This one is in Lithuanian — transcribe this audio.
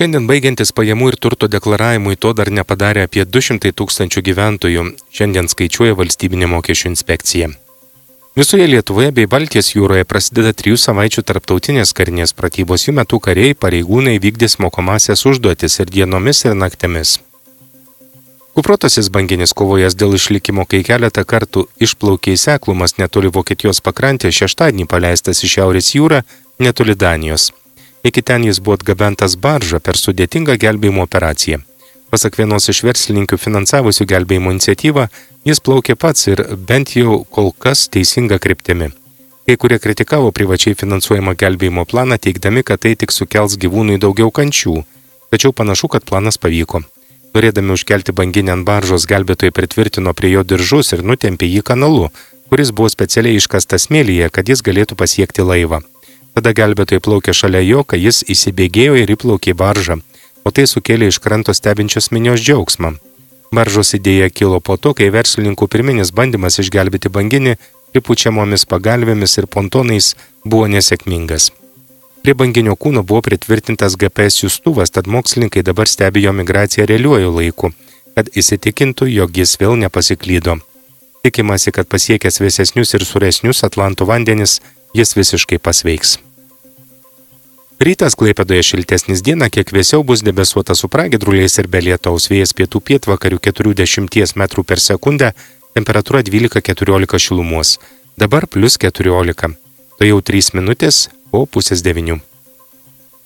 Šiandien baigiantis pajamų ir turto deklaravimui to dar nepadarė apie 200 000 gyventojų, šiandien skaičiuoja valstybinė mokesčių inspekcija. Visoje Lietuvoje bei Baltijos jūroje prasideda 3 savaičių tarptautinės karinės pratybos, jų metu kariai pareigūnai vykdys mokomasias užduotis ir dienomis ir naktimis. Kuprotasis banginis kovojęs dėl išlikimo, kai keletą kartų išplaukė į seklumas netoli Vokietijos pakrantės, šeštadienį paleistas į Šiaurės jūrą netoli Danijos. Iki ten jis buvo atgabentas barža per sudėtingą gelbėjimo operaciją. Pasak vienos iš verslininkių finansavusių gelbėjimo iniciatyvą, jis plaukė pats ir bent jau kol kas teisinga kryptimi. Kai kurie kritikavo privačiai finansuojamą gelbėjimo planą, teigdami, kad tai tik sukels gyvūnui daugiau kančių. Tačiau panašu, kad planas pavyko. Norėdami užkelti banginį ant baržos, gelbėtojai pritvirtino prie jo diržus ir nutempė jį kanalu, kuris buvo specialiai iškastas smėlyje, kad jis galėtų pasiekti laivą. Tada gelbėtojai plaukė šalia jo, kai jis įsibėgėjo ir įplaukė baržą, o tai sukėlė iš kranto stebinčios minios džiaugsmą. Baržos idėja kilo po to, kai verslininkų pirminis bandymas išgelbėti banginį pripučiamomis pagalvėmis ir pontonais buvo nesėkmingas. Prie banginio kūno buvo pritvirtintas GPS siųstuvas, tad mokslininkai dabar stebi jo migraciją realiuoju laiku, kad įsitikintų, jog jis vėl nepasiklydo. Tikimasi, kad pasiekęs vėsesnius ir suresnius Atlanto vandenis, jis visiškai pasveiks. Rytas Klaipėdoje šiltesnis, dieną kiek vėsiau, bus debesuota su pragiedruliais ir be lietaus, vėjas pietų pietvakarių 40 metrų per sekundę, temperatūra 12–14 šilumos, dabar +14. Tai jau 3 minutės po 8:30.